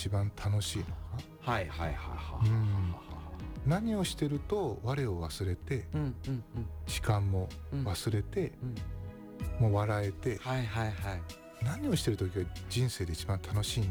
一番楽しいのか、 はいはいはいはういん、何をしてると我を忘れて、 うんうんうん時間も忘れて、 うんもう笑えて、 はいはいはい何をしてる時が人生で一番楽しいん